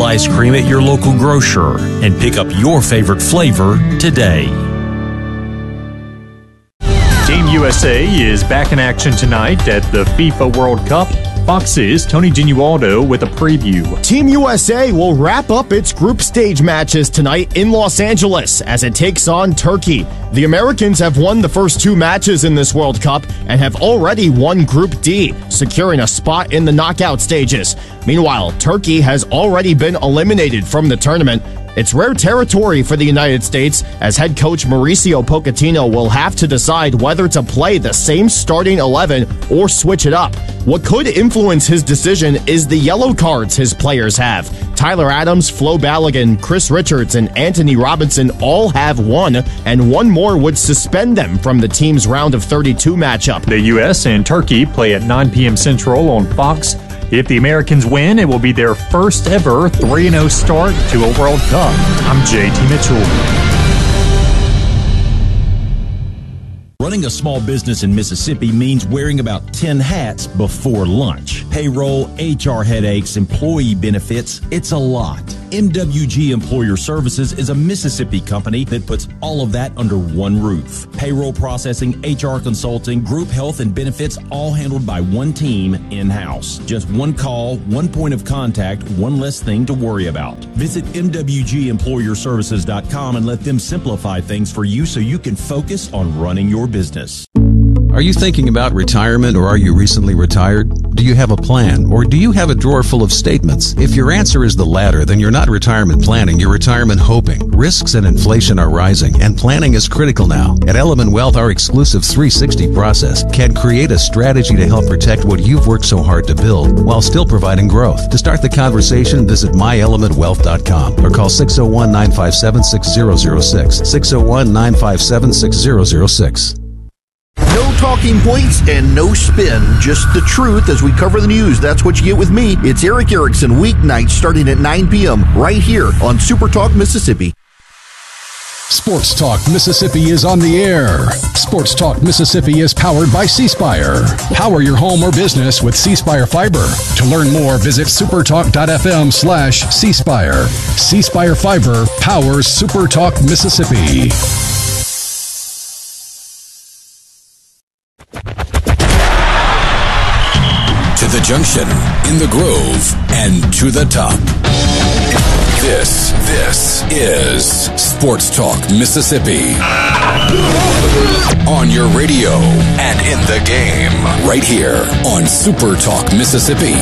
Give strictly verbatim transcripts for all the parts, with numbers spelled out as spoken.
ice cream at your local grocer and pick up your favorite flavor today. Team U S A is back in action tonight at the FIFA World Cup. Fox's Tony Genualdo with a preview. Team U S A will wrap up its group stage matches tonight in Los Angeles as it takes on Turkey. The Americans have won the first two matches in this World Cup and have already won Group D, securing a spot in the knockout stages. Meanwhile, Turkey has already been eliminated from the tournament. It's rare territory for the United States, as head coach Mauricio Pochettino will have to decide whether to play the same starting eleven or switch it up. What could influence his decision is the yellow cards his players have. Tyler Adams, Flo Balogun, Chris Richards, and Anthony Robinson all have one, and one more would suspend them from the team's round of thirty-two matchup. The U S and Turkey play at nine p.m. Central on Fox. If the Americans win, it will be their first ever three and oh start to a World Cup. I'm J T Mitchell. Running a small business in Mississippi means wearing about ten hats before lunch. Payroll, H R headaches, employee benefits, it's a lot. M W G Employer Services is a Mississippi company that puts all of that under one roof. Payroll processing, H R consulting, group health and benefits, all handled by one team in-house. Just one call, one point of contact, one less thing to worry about. Visit M W G employer services dot com and let them simplify things for you so you can focus on running your business. Are you thinking about retirement, or are you recently retired? Do you have a plan, or do you have a drawer full of statements? If your answer is the latter, then you're not retirement planning, you're retirement hoping. Risks and inflation are rising, and planning is critical now. At Element Wealth, our exclusive three sixty process can create a strategy to help protect what you've worked so hard to build, while still providing growth. To start the conversation, visit my element wealth dot com or call six oh one, nine five seven, six oh oh six, six oh one, nine five seven, six oh oh six. No talking points and no spin, just the truth as we cover the news. That's what you get with me. It's Eric Erickson, weeknights starting at nine p.m. right here on Super Talk Mississippi. Sports Talk Mississippi is on the air. Sports Talk Mississippi is powered by C Spire. Power your home or business with C Spire Fiber. To learn more, visit supertalk.fm slash C Spire. C Spire Fiber powers Super Talk Mississippi. To the junction, in the grove, and to the top. This, this is Sports Talk Mississippi. On your radio and in the game, right here on Super Talk Mississippi.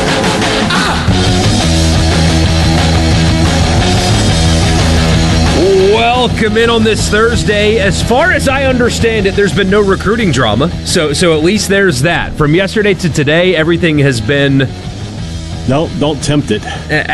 Welcome in on this Thursday. As far as I understand it, there's been no recruiting drama, so so at least there's that. From yesterday to today, everything has been no, don't tempt it.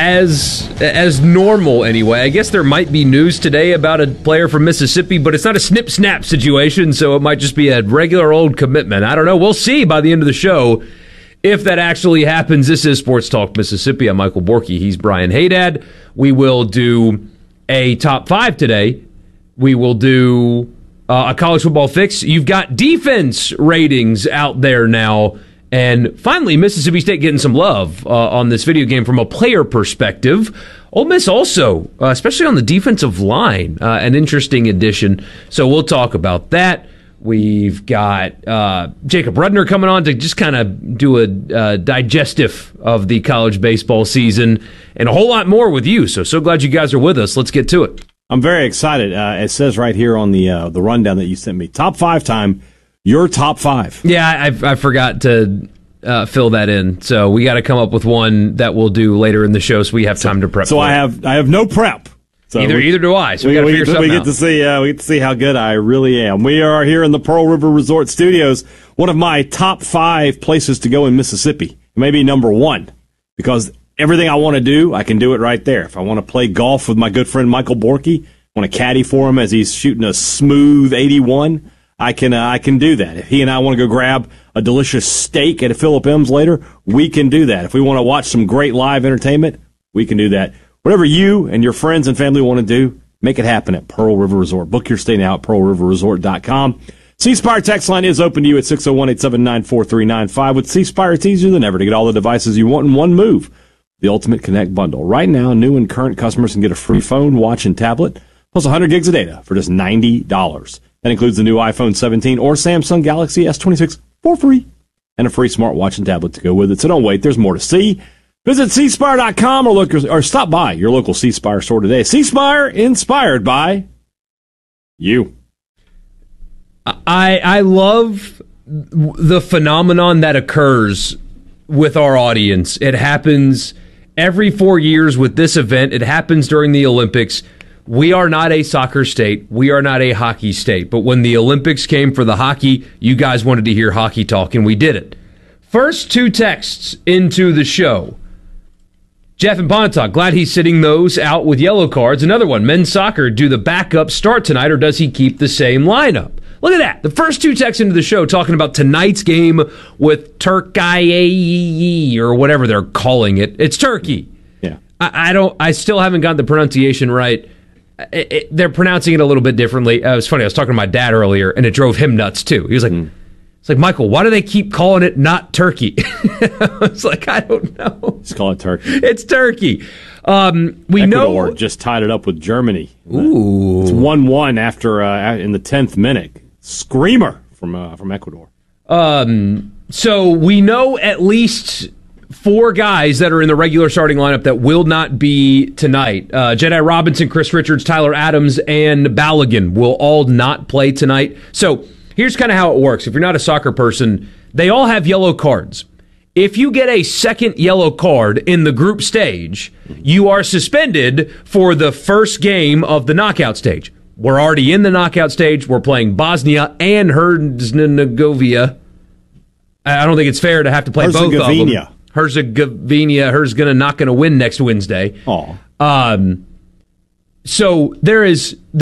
As as normal anyway. I guess there might be news today about a player from Mississippi, but it's not a snip snap situation, so it might just be a regular old commitment. I don't know. We'll see by the end of the show if that actually happens. This is Sports Talk Mississippi. I'm Michael Borky. He's Brian Haydad. We will do a top five today. We will do uh, a college football fix. You've got defense ratings out there now. And finally, Mississippi State getting some love uh, on this video game from a player perspective. Ole Miss also, uh, especially on the defensive line, uh, an interesting addition. So we'll talk about that. We've got uh, Jacob Rudner coming on to just kind of do a uh, digestive of the college baseball season and a whole lot more with you. So, so glad you guys are with us. Let's get to it. I'm very excited. Uh, it says right here on the uh, the rundown that you sent me, top five time, your top five. Yeah, I, I forgot to uh, fill that in. So we got to come up with one that we'll do later in the show so we have time to prep. So for I it. have I have no prep. So either we, either do I. So we, we got to figure get, something we out. get to see uh, we get to see how good I really am. We are here in the Pearl River Resort Studios. One of my top five places to go in Mississippi. Maybe number one, because everything I want to do, I can do it right there. If I want to play golf with my good friend Michael Borky, I want to caddy for him as he's shooting a smooth eighty-one, I can uh, I can do that. If he and I want to go grab a delicious steak at a Philip M's later, we can do that. If we want to watch some great live entertainment, we can do that. Whatever you and your friends and family want to do, make it happen at Pearl River Resort. Book your stay now at pearl river resort dot com. C Spire text line is open to you at six oh one, eight seven nine, four three nine five. With C Spire, it's easier than ever to get all the devices you want in one move. the Ultimate Connect bundle. Right now, new and current customers can get a free phone, watch, and tablet, plus one hundred gigs of data for just ninety dollars. That includes the new iPhone seventeen or Samsung Galaxy S twenty-six for free, and a free smartwatch and tablet to go with it. So don't wait. There's more to see. Visit C Spire dot com or, look, or stop by your local C Spire store today. C Spire, inspired by you. I I love the phenomenon that occurs with our audience. It happens every four years with this event. It happens during the Olympics. We are not a soccer state. We are not a hockey state. But when the Olympics came for the hockey, you guys wanted to hear hockey talk, and we did it. First two texts into the show. Jeff and Pontotoc, glad he's sitting those out with yellow cards. Another one, men's soccer, do the backup start tonight, or does he keep the same lineup? Look at that. The first two texts into the show talking about tonight's game with Turkey, or whatever they're calling it. It's Turkey. Yeah. I, I don't. I still haven't got the pronunciation right. It, it, they're pronouncing it a little bit differently. Uh, it was funny. I was talking to my dad earlier, and it drove him nuts, too. He was like, mm. It's like, Michael, why do they keep calling it not Turkey? I was like, I don't know. Just call it Turkey. It's Turkey. Um, we Ecuador know just tied it up with Germany. Ooh. It's one one after uh, in the tenth minute. Screamer from uh, from Ecuador. Um, so we know at least four guys that are in the regular starting lineup that will not be tonight. Uh, Jedi Robinson, Chris Richards, Tyler Adams, and Balogun will all not play tonight. So here's kind of how it works. If you're not a soccer person, they all have yellow cards. If you get a second yellow card in the group stage, you are suspended for the first game of the knockout stage. We're already in the knockout stage. We're playing Bosnia and Herzegovina. I don't think it's fair to have to play both of them. Herzegovina. Herzegovina not going to win next Wednesday. Aw. Um, so there is...